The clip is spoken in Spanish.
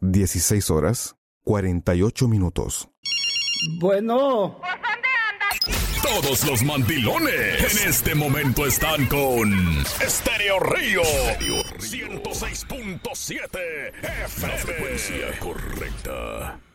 16 horas, 48 minutos. Bueno. ¿Por dónde andas? Todos los mandilones en este momento están con Estéreo Río 106.7 FM. La frecuencia correcta.